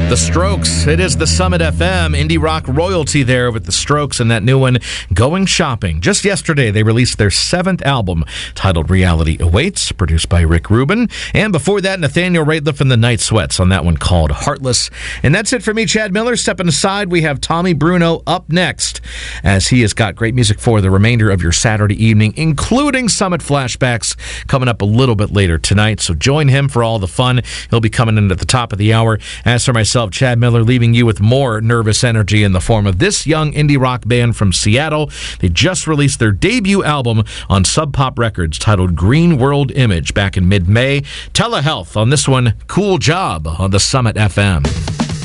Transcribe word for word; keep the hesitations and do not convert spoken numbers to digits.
The Strokes. It is the Summit F M indie rock royalty there with the Strokes and that new one, Going Shopping. Just yesterday, they released their seventh album titled Reality Awaits, produced by Rick Rubin. And before that, Nathaniel Rateliff and the Night Sweats on that one called Heartless. And that's it for me, Chad Miller. Stepping aside, we have Tommy Bruno up next, as he has got great music for the remainder of your Saturday evening, including Summit Flashbacks coming up a little bit later tonight. So join him for all the fun. He'll be coming in at the top of the hour. As for myself, Chad Miller, leaving you with more nervous energy in the form of this young indie rock band from Seattle. They just released their debut album on Sub Pop Records titled Green World Image back in mid-May. Telehealth on this one, Cool Job on the Summit F M.